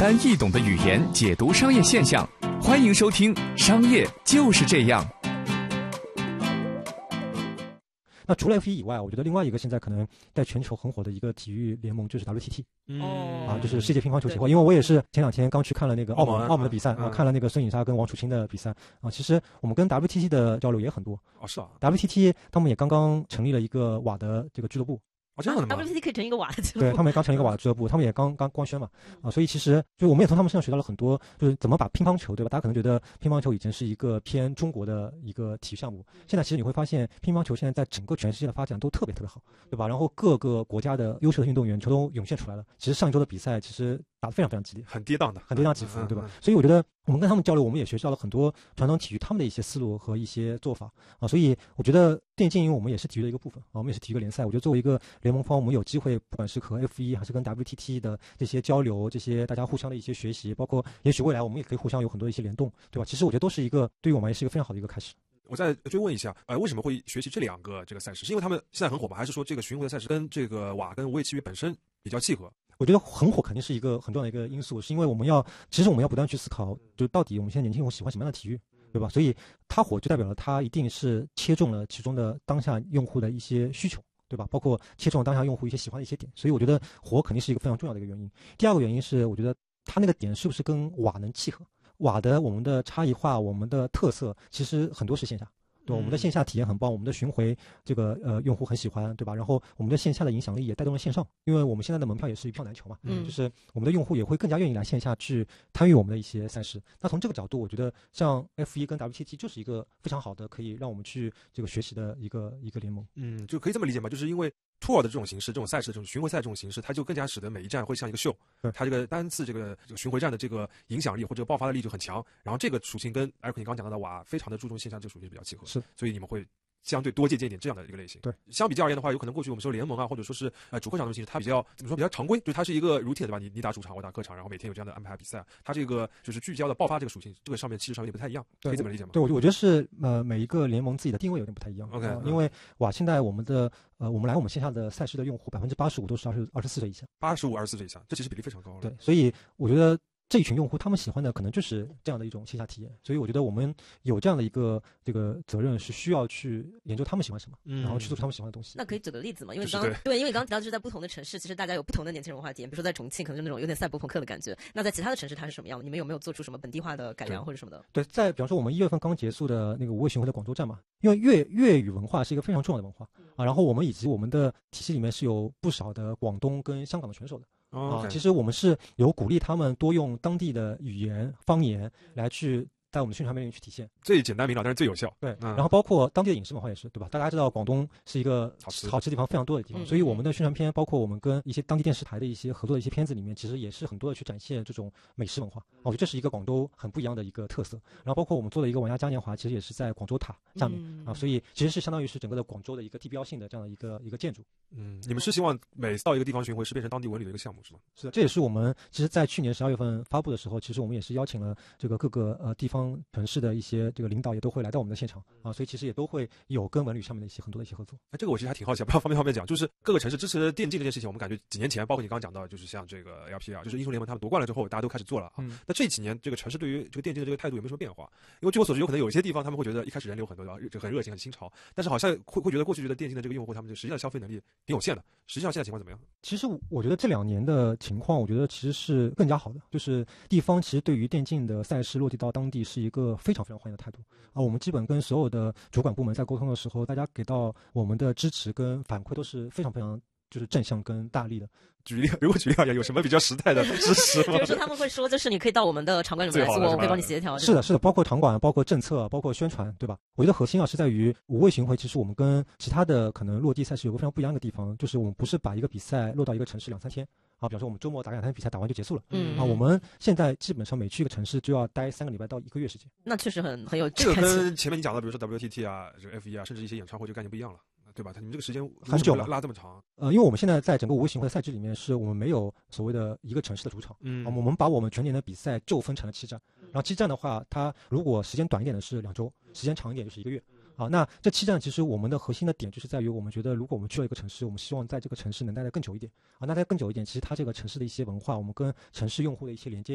单易懂的语言解读商业现象，欢迎收听《商业就是这样》。 那除了 F1 以外，我觉得另外一个现在可能在全球很火的一个体育联盟就是 WTT，就是世界乒乓球协会。因为我也是前2天刚去看了那个澳门的比赛看了那个孙颖莎跟王楚钦的比赛其实我们跟 WTT 的交流也很多是啊 WTT 他们也刚刚成立了一个瓦的这个俱乐部。 这样的吗 ？WTT 可以成一个瓦的俱乐部， 对，他们也刚成立一个瓦的俱乐部，他们也刚官宣嘛所以其实就我们也从他们身上学到了很多，就是怎么把乒乓球，对吧？大家可能觉得乒乓球以前是一个偏中国的一个体育项目，现在其实你会发现乒乓球现在在整个全世界的发展都特别特别好，对吧？然后各个国家的优秀的运动员全都涌现出来了。其实上一周的比赛其实打得非常非常激烈， 很跌宕的， 很跌宕起伏，对吧？所以我觉得我们跟他们交流，我们也学到了很多传统体育他们的一些思路和一些做法所以我觉得电竞我们也是体育的一个部分我们也是体育的联赛。我觉得作为一个联盟方，我们有机会不管是和 F1 还是跟 WTT 的这些交流，这些大家互相的一些学习，包括也许未来我们也可以互相有很多一些联动，对吧？其实我觉得都是一个对于我们也是一个非常好的一个开始。 我再追问一下，为什么会学习这2个这个赛事？是因为他们现在很火吗？还是说这个巡回的赛事跟这个瓦跟无畏契约本身比较契合？ 我觉得很火肯定是一个很重要的一个因素，是因为其实我们要不断去思考，就到底我们现在年轻人喜欢什么样的体育，对吧？所以它火就代表了它一定是切中了其中的当下用户的一些需求，对吧？包括切中了当下用户一些喜欢的一些点，所以我觉得火肯定是一个非常重要的一个原因。第二个原因是，我觉得它那个点是不是跟瓦能契合？瓦的我们的差异化，我们的特色，其实很多是线下。对，我们的线下体验很棒，我们的巡回这个用户很喜欢，对吧？然后我们的线下的影响力也带动了线上，因为我们现在的门票也是一票难求嘛，就是我们的用户也会更加愿意来线下去参与我们的一些赛事。那从这个角度，我觉得像 F1 跟 WTT 就是一个非常好的可以让我们去这个学习的一个联盟。 就可以这么理解吗？就是因为 Tour 的这种形式，这种赛事的这种巡回赛这种形式，它就更加使得每一站会像一个秀，它这个单次这个巡回战的这个影响力或者爆发的力就很强。然后这个属性跟艾瑞克你刚讲到的瓦非常的注重线下这个属性比较契合， 是， 所以你们会相对多借鉴一点这样的一个类型。 对， 相比较而言的话，有可能过去我们说联盟或者说是主客场的形式，它比较怎么说比较常规，就是它是一个 routine 对吧？你打主场，我打客场，然后每天有这样的安排比赛，它这个就是聚焦的爆发这个属性，这个上面气质上有点不太一样，可以这么理解吗？ 对，我觉得是每一个联盟自己的定位有点不太一样。 OK， 因为瓦现在我们的我们线下的赛事的用户85%都是24岁以下 ，24岁以下，这其实比例非常高了。 对，所以我觉得这一群用户他们喜欢的可能就是这样的一种线下体验，所以我觉得我们有这样的一个这个责任，是需要去研究他们喜欢什么，然后去做他们喜欢的东西。 那可以举个例子吗？因为对， 因为刚刚提到就是在不同的城市，其实大家有不同的年轻人文化体验。比如说在重庆，可能就那种有点赛博朋克的感觉。那在其他的城市它是什么样的？你们有没有做出什么本地化的改良或者什么的？ 对，在比方说我们1月份刚结束的那个无畏巡回的广州站嘛，因为粤语文化是一个非常重要的文化然后我们以及我们的体系里面是有不少的广东跟香港的选手的。其实我们是有鼓励他们多用当地的语言方言来去在我们的宣传面里去体现， 最简单明了，但是最有效。 对，然后包括当地的饮食文化也是，对吧？大家知道广东是一个好吃的地方非常多的地方，所以我们的宣传片，包括我们跟一些当地电视台的一些合作的一些片子里面，其实也是很多的去展现这种美食文化。我觉得这是一个广州很不一样的一个特色。然后包括我们做的一个玩家嘉年华，其实也是在广州塔上面所以其实是相当于是整个的广州的一个地标性的这样的一个建筑。 你们是希望每次到一个地方巡回是变成当地文旅的一个项目是吗？ 是的，这也是我们其实在去年12月份发布的时候，其实我们也是邀请了这个各个地方城市的一些这个领导也都会来到我们的现场所以其实也都会有跟文旅上面的很多的一些合作。 这个我其实还挺好奇，不知道方便讲，就是各个城市支持电竞这件事情，我们感觉几年前，包括你刚刚讲到，就是像这个 LPL， 就是英雄联盟他们夺冠了之后，大家都开始做了那这几年这个城市对于这个电竞的这个态度有没有什么变化？因为据我所知，有可能有一些地方他们会觉得一开始人流很多，就很热情很新潮，但是好像会觉得过去觉得电竞的这个用户他们实际上消费能力挺有限的。实际上现在情况怎么样？ 其实我觉得这2年的情况，我觉得其实是更加好的，就是地方其实对于电竞的赛事落地到当地是一个非常非常欢迎的态度我们基本跟所有的主管部门在沟通的时候，大家给到我们的支持跟反馈都是非常非常就是正向跟大力的。 如果举例而言，有什么比较实在的支持吗？ 比如说他们会说，就是你可以到我们的场馆里面来做，我可以帮你协调。 是的，包括场馆，包括政策，包括宣传，对吧？我觉得核心是在于无畏巡回，其实我们跟其他的可能落地赛事有个非常不一样的地方，就是我们不是把一个比赛落到一个城市2-3天比方说我们周末打2-3天比赛，打完就结束了我们现在基本上每去一个城市就要待3个礼拜到1个月时间。 那确实很有这个跟前面你讲的，比如说 WTT 这个 F1 甚至一些演唱会就概念不一样了。对吧？你们这个时间很久拉这么长。 因为我们现在在整个无畏巡回的赛制里面，是我们没有所谓的一个城市的主场。我们把我们全年的比赛就分成了7站，然后7站的话，它如果时间短一点的是2周，时间长一点就是1个月。那这7站其实我们的核心的点就是在于，我们觉得如果我们去了一个城市，我们希望在这个城市能待得更久一点那待更久一点，其实它这个城市的一些文化，我们跟城市用户的一些连接